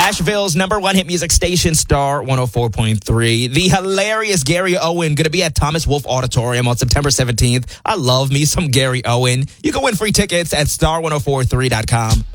Asheville's #1 hit music station, Star 104.3. The hilarious Gary Owen going to be at Thomas Wolfe Auditorium on September 17th. I love me some Gary Owen. You can win free tickets at star1043.com.